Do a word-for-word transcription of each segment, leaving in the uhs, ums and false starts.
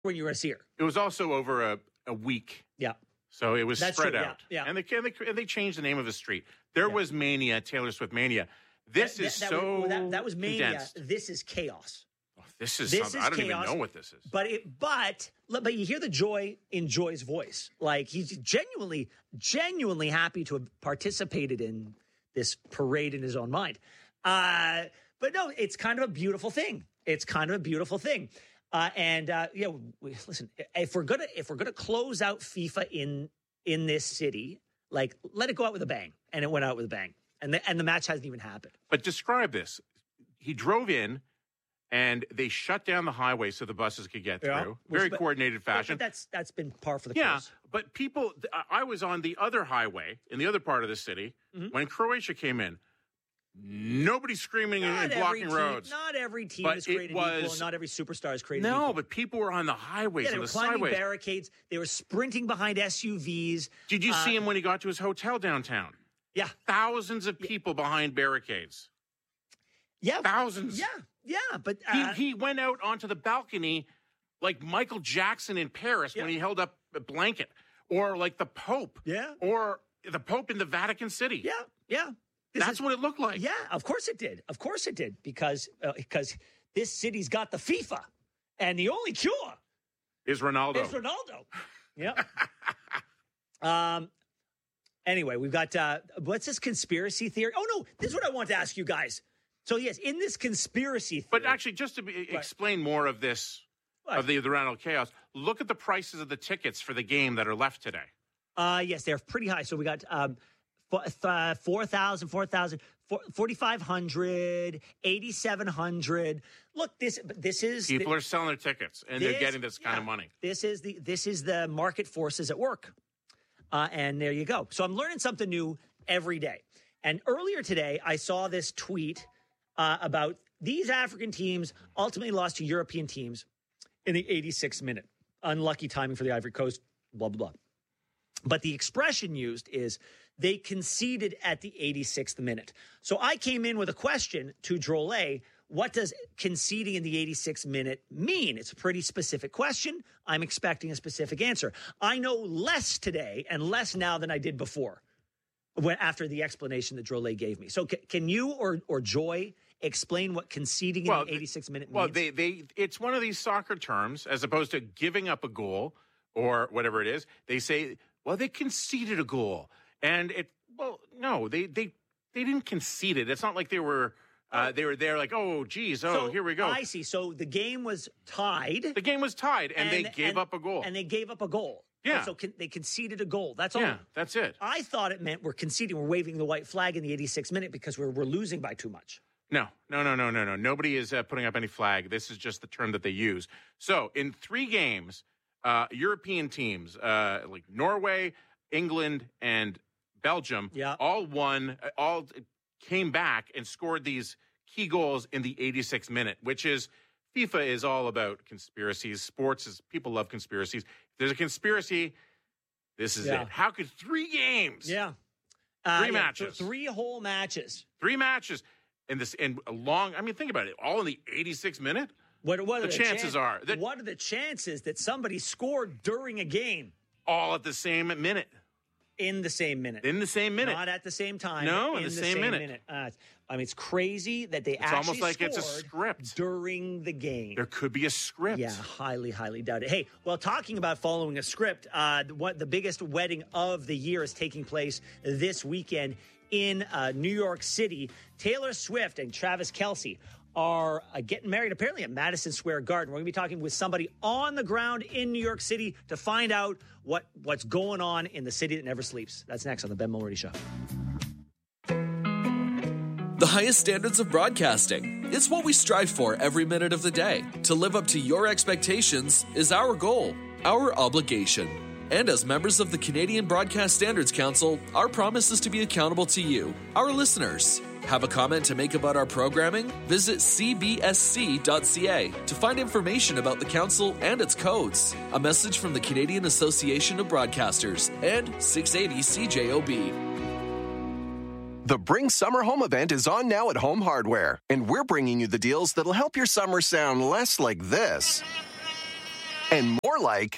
when you were going to see her. It was also over a, a week. Yeah. So it was That's spread true, out. Yeah, yeah. And, they, and, they, and they changed the name of the street. There yeah. was Mania, Taylor Swift Mania. This that, is that, so that, that, that was Mania. condensed. This is chaos. Oh, this is this something. is I don't chaos, even know what this is. But it, but but you hear the joy in Joy's voice. Like he's genuinely, genuinely happy to have participated in this parade in his own mind. Uh, but no, it's kind of a beautiful thing. It's kind of a beautiful thing. Uh, and uh, yeah, we, listen, if we're gonna if we're gonna close out FIFA in in this city, like let it go out with a bang, and it went out with a bang, and the, and the match hasn't even happened. But describe this: he drove in, and they shut down the highway so the buses could get yeah. through. Very Which, coordinated fashion. But that's that's been par for the yeah, course. but people, I was on the other highway in the other part of the city mm-hmm. when Croatia came in. Nobody screaming not and blocking team, roads. Not every team but is created was, equal. And not every superstar is created no, equal. but people were on the highways yeah, they and were the climbing sideways. barricades. They were sprinting behind S U Vs. Did you uh, see him when he got to his hotel downtown? Yeah. Thousands of people yeah. behind barricades. Yeah. Thousands. Yeah. Yeah. But uh, he, he went out onto the balcony like Michael Jackson in Paris yeah. when he held up a blanket. Or like the Pope. Yeah. Or the Pope in the Vatican City. Yeah. Yeah. This That's is, what it looked like. Yeah, of course it did. Of course it did. Because uh, because this city's got the FIFA. And the only cure is Ronaldo. Is Ronaldo. Yeah. um. Anyway, we've got, uh, what's this conspiracy theory? Oh, no, this is what I want to ask you guys. So, yes, in this conspiracy theory. But actually, just to be, right. explain more of this, right. of the, the Ronaldo chaos, look at the prices of the tickets for the game that are left today. Uh, yes, they're pretty high. So we got... Um, four thousand, four thousand, forty-five hundred, eighty-seven hundred. Look, this this is people the, are selling their tickets and this, they're getting this kind yeah, of money. This is the this is the market forces at work, uh, and there you go. So I'm learning something new every day. And earlier today, I saw this tweet uh, about these African teams ultimately lost to European teams in the eighty-sixth minute. Unlucky timing for the Ivory Coast. Blah blah blah. But the expression used is they conceded at the eighty-sixth minute. So I came in with a question to Drolet. What does conceding in the eighty-sixth minute mean? It's a pretty specific question. I'm expecting a specific answer. I know less today and less now than I did before when, after the explanation that Drolet gave me. So c- can you or, or Joy explain what conceding well, in the eighty-sixth minute means? Well, they, they, it's one of these soccer terms as opposed to giving up a goal or whatever it is. They say... Well, they conceded a goal, and it. Well, no, they they they didn't concede it. It's not like they were uh, they were there like, oh, geez, oh, so, here we go. I see. So the game was tied. The game was tied, and, and they gave and, up a goal. And they gave up a goal. Yeah. So con- they conceded a goal. That's all. Yeah, that's it. I thought it meant we're conceding. We're waving the white flag in the eighty-sixth minute because we're we're losing by too much. No, no, no, no, no, no. Nobody is uh, putting up any flag. This is just the term that they use. So in three games, uh, European teams uh, like Norway, England and Belgium yeah. all won, all came back and scored these key goals in the eighty-sixth minute, which is FIFA is all about conspiracies. Sports is people love conspiracies. If there's a conspiracy, this is yeah. it. How could three games? Yeah. Uh, three yeah, matches. Three whole matches. Three matches. And this and a long, I mean, think about it. All in the eighty-sixth minute? What, what the, the chances chan- are. That what are the chances that somebody scored during a game? All at the same minute. In the same minute. In the same minute. Not at the same time. No, in, in the, the same, same minute. minute. Uh, I mean, it's crazy that they it's actually almost like scored it's a script. during the game. There could be a script. Yeah, highly, highly doubt it. Hey, well, talking about following a script, uh, what the biggest wedding of the year is taking place this weekend in uh, New York City. Taylor Swift and Travis Kelce are uh, getting married apparently at Madison Square Garden. We're going to be talking with somebody on the ground in New York City to find out what, what's going on in the city that never sleeps. That's next on the Ben Mulroney Show. The highest standards of broadcasting. It's what we strive for every minute of the day. To live up to your expectations is our goal, our obligation. And as members of the Canadian Broadcast Standards Council, our promise is to be accountable to you, our listeners. Have a comment to make about our programming? Visit c b s c dot c a to find information about the council and its codes. A message from the Canadian Association of Broadcasters and six eighty C J O B. The Bring Summer Home event is on now at Home Hardware, and we're bringing you the deals that'll help your summer sound less like this and more like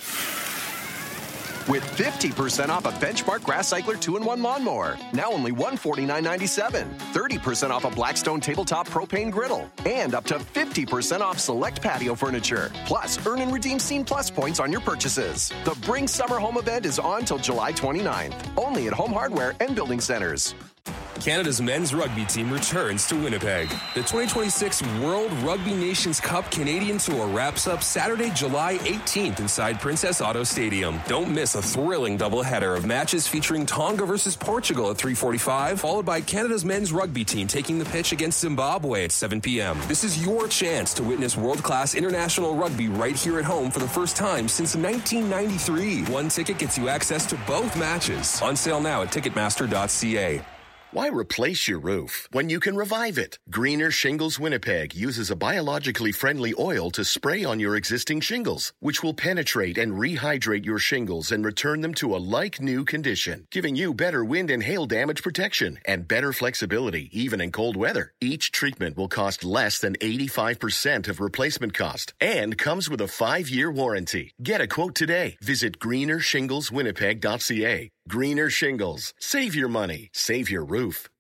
with fifty percent off a Benchmark Grass Cycler two in one lawnmower. Now only one hundred forty-nine ninety-seven. thirty percent off a Blackstone tabletop propane griddle. And up to fifty percent off select patio furniture. Plus, earn and redeem Scene Plus points on your purchases. The Bring Summer Home event is on till July twenty-ninth. Only at Home Hardware and Building Centers. Canada's men's rugby team returns to Winnipeg. The twenty twenty-six World Rugby Nations Cup Canadian Tour wraps up Saturday, July eighteenth inside Princess Auto Stadium. Don't miss a thrilling doubleheader of matches featuring Tonga versus Portugal at three forty-five, followed by Canada's men's rugby team taking the pitch against Zimbabwe at seven p.m. This is your chance to witness world-class international rugby right here at home for the first time since nineteen ninety-three. One ticket gets you access to both matches. On sale now at ticketmaster dot c a. Why replace your roof when you can revive it? Greener Shingles Winnipeg uses a biologically friendly oil to spray on your existing shingles, which will penetrate and rehydrate your shingles and return them to a like-new condition, giving you better wind and hail damage protection and better flexibility even in cold weather. Each treatment will cost less than eighty-five percent of replacement cost and comes with a five-year warranty. Get a quote today. Visit greener shingles winnipeg dot c a. Greener Shingles. Save your money. Save your roof.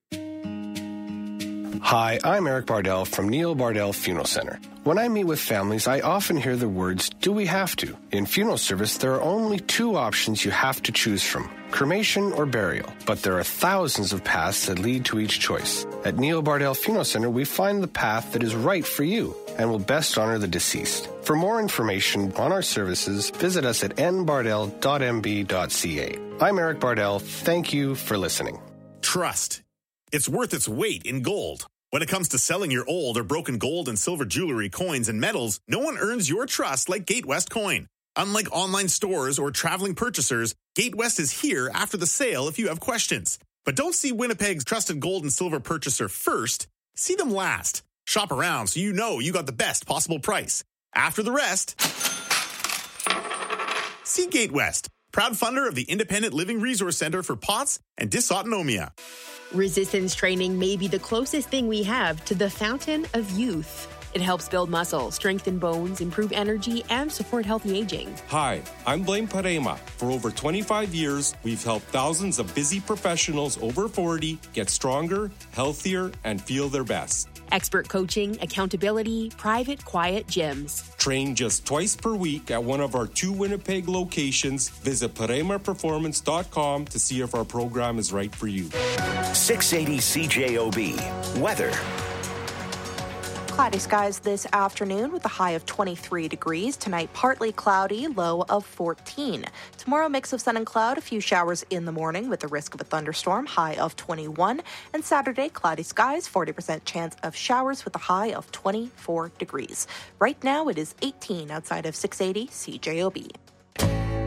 Hi, I'm Eric Bardell from Neil Bardell Funeral Center. When I meet with families, I often hear the words, do we have to? In funeral service, there are only two options you have to choose from, cremation or burial. But there are thousands of paths that lead to each choice. At Neil Bardell Funeral Center, we find the path that is right for you and will best honor the deceased. For more information on our services, visit us at n bardell dot m b dot c a. I'm Eric Bardell. Thank you for listening. Trust. It's worth its weight in gold. When it comes to selling your old or broken gold and silver jewelry, coins, and metals, no one earns your trust like GateWest Coin. Unlike online stores or traveling purchasers, GateWest is here after the sale if you have questions. But don't see Winnipeg's trusted gold and silver purchaser first. See them last. Shop around so you know you got the best possible price. After the rest, see GateWest, proud funder of the Independent Living Resource Center for P O T S and Dysautonomia. Resistance training may be the closest thing we have to the fountain of youth. It helps build muscle, strengthen bones, improve energy, and support healthy aging. Hi, I'm Blaine Parema. For over twenty-five years, we've helped thousands of busy professionals over forty get stronger, healthier, and feel their best. Expert coaching, accountability, private, quiet gyms. Train just twice per week at one of our two Winnipeg locations. Visit parema performance dot com to see if our program is right for you. six eighty C J O B. Weather. Cloudy skies this afternoon with a high of twenty-three degrees. Tonight, partly cloudy, low of fourteen. Tomorrow, mix of sun and cloud, a few showers in the morning with the risk of a thunderstorm, high of twenty-one. And Saturday, cloudy skies, forty percent chance of showers with a high of twenty-four degrees. Right now, it is eighteen outside of six eighty C J O B.